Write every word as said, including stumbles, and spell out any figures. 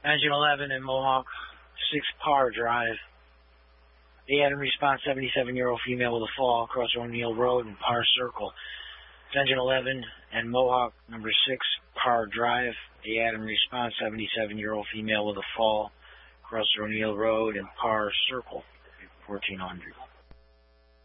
Engine eleven and Mohawk six Par Drive. The Adam response, seventy-seven-year-old female with a fall across O'Neill Road and Par Circle. Engine eleven and Mohawk number six Par Drive. The Adam response, seventy-seven-year-old female with a fall across O'Neill Road and Par Circle. fourteen hundred.